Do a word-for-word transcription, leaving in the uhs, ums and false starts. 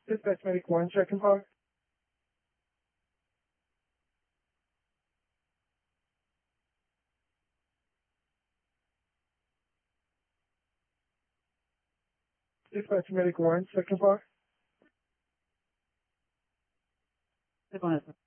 Dispatch Medic one, second car. Dispatch Medic one, second car. Step on it.